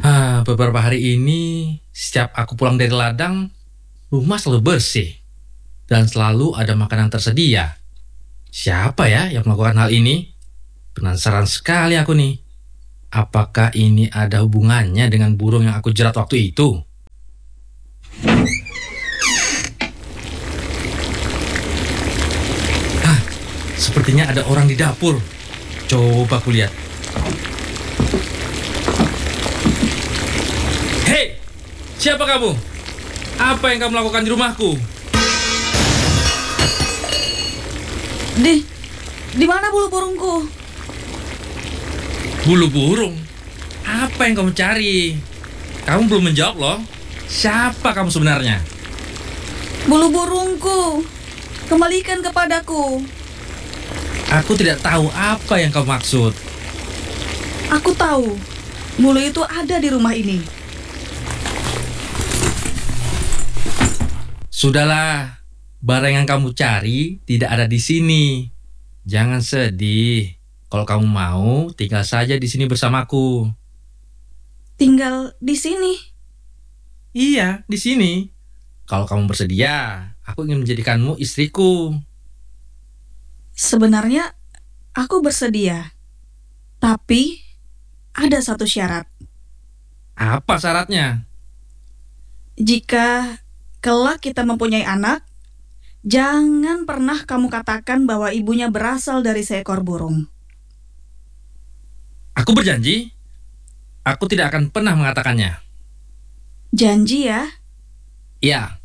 Beberapa hari ini, setiap aku pulang dari ladang, rumah selalu bersih dan selalu ada makanan tersedia. Siapa ya yang melakukan hal ini? Penasaran sekali aku nih. Apakah ini ada hubungannya dengan burung yang aku jerat waktu itu? Ah, sepertinya ada orang di dapur. Coba aku lihat. Hei, siapa kamu? Apa yang kamu lakukan di rumahku? Di mana bulu burungku? Bulu burung? Apa yang kamu cari? Kamu belum menjawab loh. Siapa kamu sebenarnya? Bulu burungku. Kembalikan kepadaku. Aku tidak tahu apa yang kamu maksud. Aku tahu. Bulu itu ada di rumah ini. Sudahlah, barang yang kamu cari tidak ada di sini. Jangan sedih. Kalau kamu mau, tinggal saja di sini bersamaku. Tinggal di sini. Iya, di sini. Kalau kamu bersedia, aku ingin menjadikanmu istriku. Sebenarnya aku bersedia. Tapi ada satu syarat. Apa syaratnya? Jika kelak kita mempunyai anak, jangan pernah kamu katakan bahwa ibunya berasal dari seekor burung. Aku berjanji, aku tidak akan pernah mengatakannya. Janji ya? Ya,